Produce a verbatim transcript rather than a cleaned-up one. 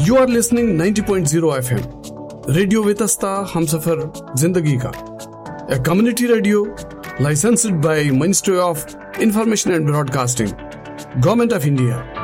You are listening ninety point zero F M. Radio Vitasta Humsafar जिंदगी का. A community radio licensed by Ministry of Information and Broadcasting, Government of India.